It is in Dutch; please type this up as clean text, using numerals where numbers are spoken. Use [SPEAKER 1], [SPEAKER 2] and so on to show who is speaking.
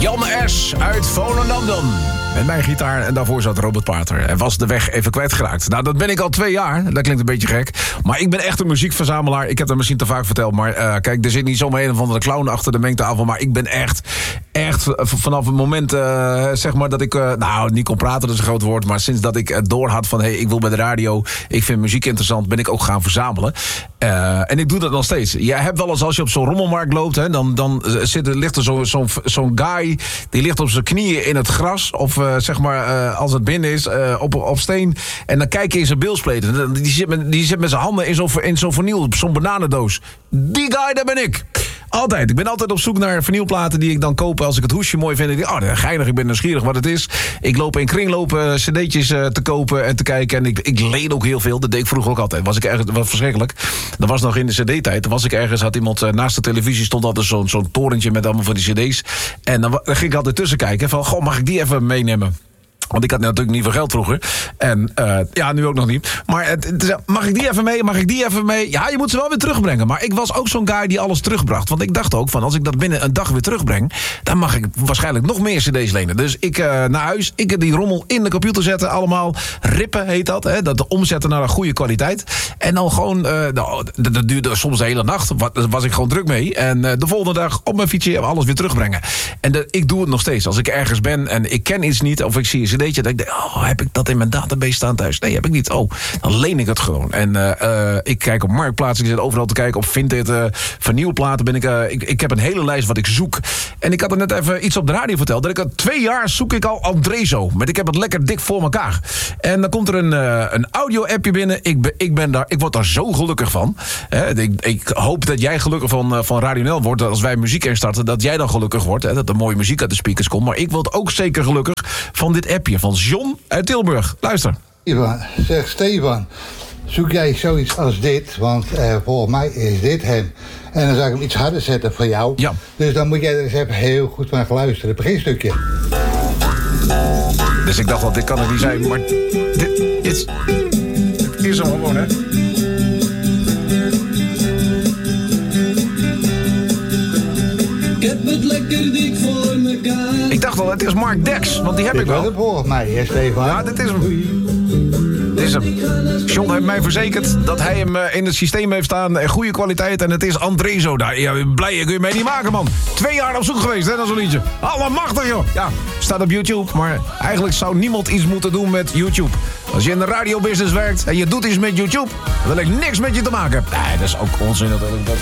[SPEAKER 1] Jan S. uit Volendam. Met mijn gitaar en daarvoor zat Robert Pater. En was de weg even kwijtgeraakt. Nou, dat ben ik al 2 jaar. Dat klinkt een beetje gek. Maar ik ben echt een muziekverzamelaar. Ik heb dat misschien te vaak verteld. Maar kijk, er zit niet zomaar een of andere clown achter de mengtafel. Maar ik ben echt vanaf het moment, zeg maar, dat ik... niet kon praten, dat is een groot woord. Maar sinds dat ik door had van... ik wil bij de radio, ik vind muziek interessant... ben ik ook gaan verzamelen. En ik doe dat nog steeds. Je hebt wel eens, als je op zo'n rommelmarkt loopt... Hè, dan ligt er zo'n guy... die ligt op zijn knieën in het gras... of zeg maar, als het binnen is, op steen... en dan kijk je in zijn bilspleten. Die zit met zijn handen in zo'n vinyl, zo'n bananendoos. Die guy, daar ben ik. Altijd. Ik ben altijd op zoek naar vinylplaten die ik dan koop als ik het hoesje mooi vind. Ik denk, geinig, ik ben nieuwsgierig wat het is. Ik loop in kringlopen cd'tjes te kopen en te kijken. En ik leen ook heel veel. Dat deed ik vroeger ook altijd. Was verschrikkelijk. Dat was nog in de cd-tijd. Dan was ik ergens, had iemand naast de televisie stond altijd zo'n torentje met allemaal van die cd's. En dan ging ik altijd tussen kijken van, goh, mag ik die even meenemen? Want ik had natuurlijk niet veel geld vroeger. En nu ook nog niet. Maar mag ik die even mee? Mag ik die even mee? Ja, je moet ze wel weer terugbrengen. Maar ik was ook zo'n guy die alles terugbracht. Want ik dacht ook van, als ik dat binnen een dag weer terugbreng... dan mag ik waarschijnlijk nog meer cd's lenen. Dus ik naar huis, ik die rommel in de computer zetten. Allemaal rippen heet dat. Hè? Dat omzetten naar een goede kwaliteit. En dan gewoon, dat duurde soms de hele nacht. Daar was ik gewoon druk mee. En de volgende dag op mijn fietsje alles weer terugbrengen. En ik doe het nog steeds. Als ik ergens ben en ik ken iets niet... of ik zie een cd'tje, dat ik denk, heb ik dat in mijn database staan thuis? Nee, heb ik niet. Dan leen ik het gewoon. En ik kijk op Marktplaats, ik zit overal te kijken op Vinted, vernieuwplaten. Ik heb een hele lijst wat ik zoek. En ik had er net even iets op de radio verteld, dat ik al 2 jaar zoek ik al Andrezo. Maar ik heb het lekker dik voor elkaar. En dan komt er een audio-appje binnen. Ik word daar zo gelukkig van. Ik hoop dat jij gelukkig van Radio NL wordt, als wij muziek instarten, dat jij dan gelukkig wordt. Dat er mooie muziek uit de speakers komt. Maar ik word ook zeker gelukkig van dit appje van John uit Tilburg. Luister.
[SPEAKER 2] Stefan, zoek jij zoiets als dit? Want volgens mij is dit hem. En dan zou ik hem iets harder zetten voor jou.
[SPEAKER 1] Ja.
[SPEAKER 2] Dus dan moet jij er eens even heel goed naar luisteren. Het beginstukje.
[SPEAKER 1] Dus ik dacht al, dit kan het niet zijn, maar dit is hem gewoon, hè?
[SPEAKER 3] Ik heb het lekker dik voor mekaar.
[SPEAKER 1] Ik dacht al, het is Mark Dex, want die heb ik wel.
[SPEAKER 2] Dit volgens mij, hè, Stefan?
[SPEAKER 1] Ja, dit is hem. Dit is hem. John heeft mij verzekerd dat hij hem in het systeem heeft staan. Goede kwaliteit en het is Andrezo. Daar blij kun je mee niet maken, man. 2 jaar op zoek geweest, hè, naar zo'n liedje. Allemachtig, joh. Ja, staat op YouTube, maar eigenlijk zou niemand iets moeten doen met YouTube. Als je in de radiobusiness werkt en je doet iets met YouTube, dan wil ik niks met je te maken. Nee, dat is ook onzin natuurlijk.